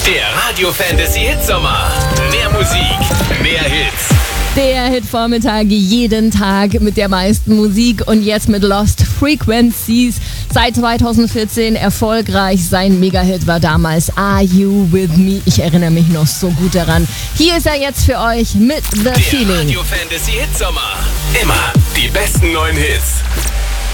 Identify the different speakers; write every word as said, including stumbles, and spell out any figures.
Speaker 1: Der Radio Fantasy Hitsommer. Mehr Musik, mehr Hits.
Speaker 2: Der Hitvormittag jeden Tag mit der meisten Musik und jetzt mit Lost Frequencies. Seit zweitausendvierzehn erfolgreich. Sein Megahit war damals Are You With Me? Ich erinnere mich noch so gut daran. Hier ist er jetzt für euch mit The
Speaker 1: Der
Speaker 2: Feeling.
Speaker 1: Radio Fantasy Hitsommer. Immer die besten neuen Hits.